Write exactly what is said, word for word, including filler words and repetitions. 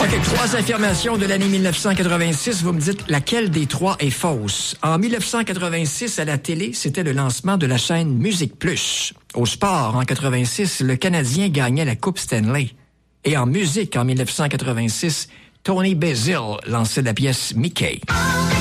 OK, trois affirmations de l'année mille neuf cent quatre-vingt-six. Vous me dites laquelle des trois est fausse. En mille neuf cent quatre-vingt-six, à la télé, c'était le lancement de la chaîne Musique Plus. Au sport, en quatre-vingt-six, le Canadien gagnait la Coupe Stanley. Et en musique, en mille neuf cent quatre-vingt-six, Tony Basil lançait la pièce Mickey.